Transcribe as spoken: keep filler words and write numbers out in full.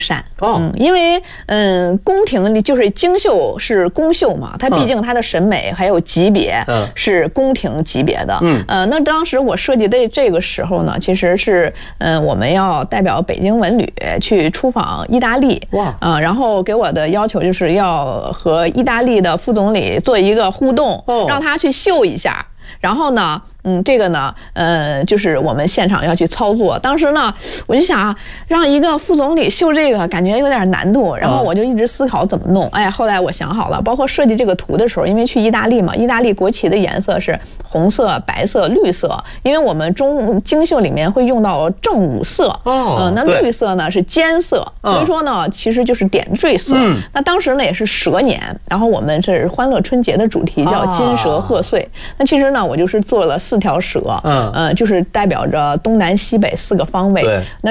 善哦，嗯，因为嗯，宫廷的就是京绣是宫绣嘛，它毕竟它的审美还有级别是宫廷级别的，嗯，呃，那当时我设计的这个时候呢，其实是嗯，我们要代表北京文旅去出访意大利，哇，啊、呃，然后给我的要求就是要和意大利的副总理做一个互动，哦、让他去绣一下，然后呢。嗯，这个呢，呃，就是我们现场要去操作。当时呢，我就想让一个副总理绣这个，感觉有点难度。然后我就一直思考怎么弄。哎，后来我想好了，包括设计这个图的时候，因为去意大利嘛，意大利国旗的颜色是红色、白色、绿色。因为我们中京绣里面会用到正五色，哦，呃，那绿色呢是间色，所以说呢，其实就是点缀色。嗯、那当时呢也是蛇年，然后我们是欢乐春节的主题叫金蛇贺岁。啊、那其实呢，我就是做了。四条蛇，嗯，呃，就是代表着东南西北四个方位。对，那